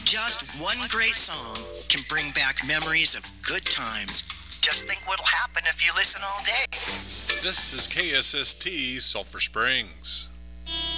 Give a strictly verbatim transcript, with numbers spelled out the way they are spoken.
Just one great song can bring back memories of good times. Just think what'll happen if you listen all day. This is K S S T Sulphur Springs.